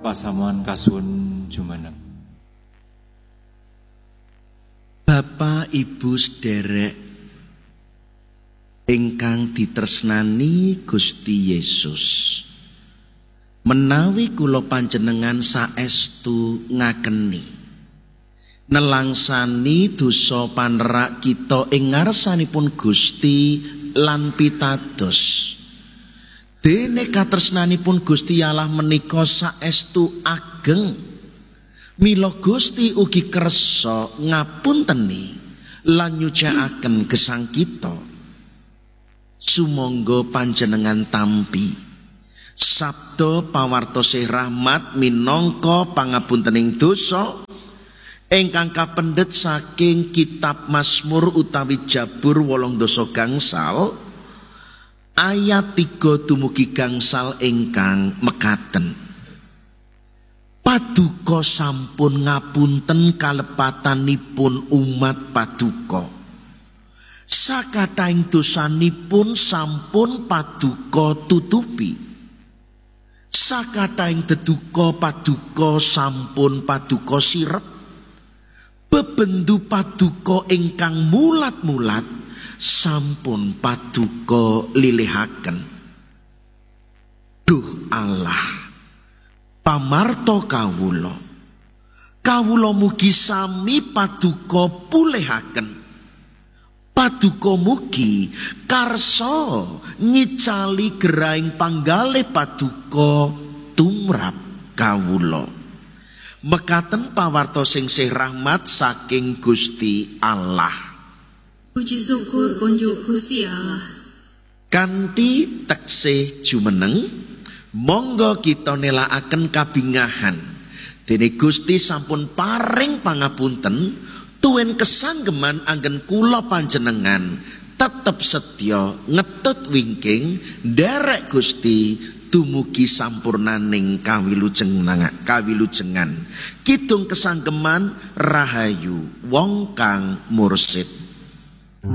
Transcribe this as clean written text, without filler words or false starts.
Pasamuan kasuwun jumeneng. Bapak Ibu sederek ingkang ditresnani Gusti Yesus, menawi kula panjenengan saestu ngakeni nelangsani dosa panerak kita ing ngarsanipun Gusti lan pitados, dene katresnanipun Gusti Allah menika saestu ageng, mila Gusti ugi kersa ngapunteni lan nyucikaken gesang kita. Sumangga panjenengan tampi sabda pawartosih rahmat minangka pangapuntening dosa ingkang kapendhet saking kitab Mazmur utawi Jabur 8 gangsal ayat 3 dumugi gangsal ingkang mekaten. Paduka sampun ngapunten kalepatanipun umat paduka, sakataing dosanipun sampun paduka tutupi, sakataing deduka paduka sampun paduka sirep, bebendu paduka ingkang mulat-mulat sampun paduka lilihaken. Duh Allah, pamarta kawula, kawula mugi sami paduka pulihaken. Paduka mugi karsa nyicali geraing panggalih paduka tumrap kawula. Mekaten pawarta sing sih rahmat saking Gusti Allah. Puji syukur konjuk Gusti Allah. Kanthi teksih jumeneng, monggo kita nelakaken kabingahan. Dene Gusti sampun paring pangapunten, tuwin kesanggeman anggen kula panjenengan tetep setya ngetut wingking nderek Gusti dumugi sampurnaning kawilujengan. Kidung kesanggeman rahayu wong kang mursid.